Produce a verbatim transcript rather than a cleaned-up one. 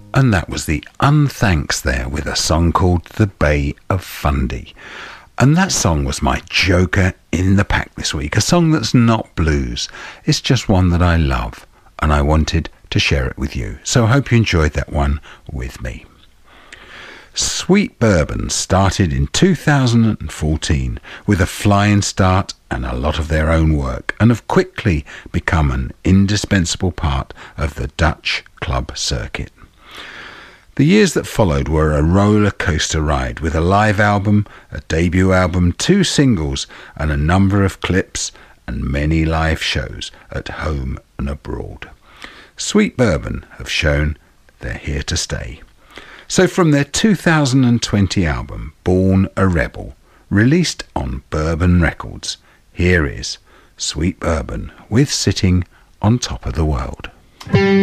And that was the Unthanks there with a song called The Bay of Fundy. And that song was my joker in the pack this week. A song that's not blues. It's just one that I love and I wanted to share it with you. So I hope you enjoyed that one with me. Sweet Bourbon started in two thousand fourteen with a flying start and a lot of their own work, and have quickly become an indispensable part of the Dutch club circuit. The years that followed were a roller coaster ride with a live album, a debut album, two singles and a number of clips and many live shows at home and abroad. Sweet Bourbon have shown they're here to stay. So from their two thousand twenty album, Born a Rebel, released on Bourbon Records, here is Sweet Bourbon with Sitting on Top of the World.